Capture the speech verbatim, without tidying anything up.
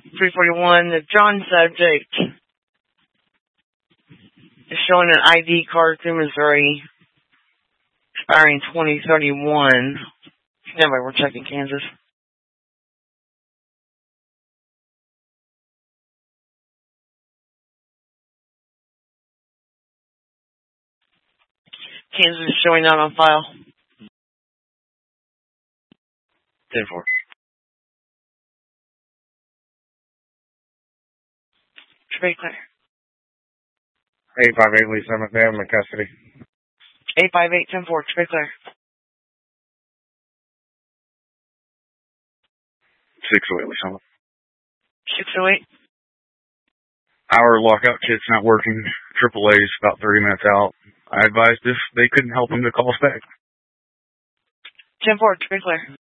three forty-one, the John subject is showing an I D card through Missouri, expiring twenty thirty-one. Anyway, we're checking Kansas. Kansas is showing not on file. ten four. Trade clear. eight five eight, Lee Summit, I'm in custody. eight five eight, ten four, trade clear. six oh eight, Lee Summit. six oh eight. Our lockout kit's not working. triple A's about thirty minutes out. I advised if they couldn't help him to call us back. ten four, trade clear.